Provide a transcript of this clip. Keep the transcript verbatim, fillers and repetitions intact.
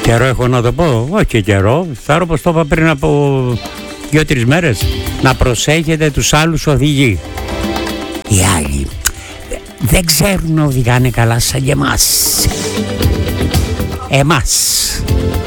Καιρό έχω να το πω, όχι και καιρό. Θα όπως το είπα πριν από δύο-τρεις μέρες. Να προσέχετε τους άλλους οδηγοί. Οι άλλοι δεν ξέρουν να οδηγάνε καλά σαν και εμάς. Εμάς.